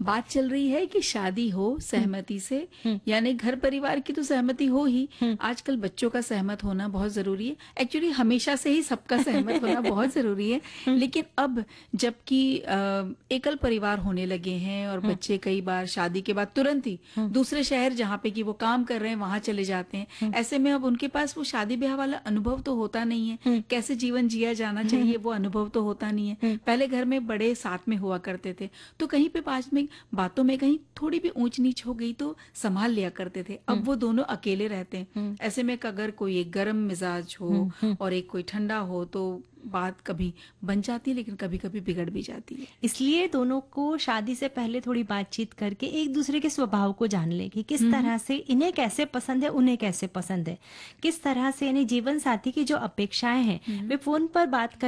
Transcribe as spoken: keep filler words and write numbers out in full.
बात चल रही है कि शादी हो सहमति से, यानी घर परिवार की तो सहमति हो ही, आजकल बच्चों का सहमत होना बहुत जरूरी है। एक्चुअली हमेशा से ही सबका सहमत होना बहुत जरूरी है, लेकिन अब जबकि अ, एकल परिवार होने लगे हैं और बच्चे कई बार शादी के बाद तुरंत ही दूसरे शहर जहाँ पे कि वो काम कर रहे हैं वहां चले जाते हैं, ऐसे में अब उनके पास वो शादी ब्याह वाला अनुभव तो होता नहीं है, कैसे जीवन जिया जाना चाहिए वो अनुभव तो होता नहीं है। पहले घर में बड़े साथ में हुआ करते थे, तो कहीं पे पास में बातों में कहीं थोड़ी भी ऊंच नीच हो गई तो संभाल लिया करते थे। अब वो दोनों अकेले रहते हैं, ऐसे में अगर कोई एक गर्म मिजाज हो और एक कोई ठंडा हो तो बात कभी बन जाती है, लेकिन कभी कभी बिगड़ भी जाती है। इसलिए दोनों को शादी से पहले थोड़ी बातचीत करके एक दूसरे के स्वभाव को जान ले कि किस तरह से इन्हें कैसे पसंद है, उन्हें कैसे पसंद है, किस तरह से यानी जीवन साथी की जो अपेक्षाएं हैं वे फोन पर बात कर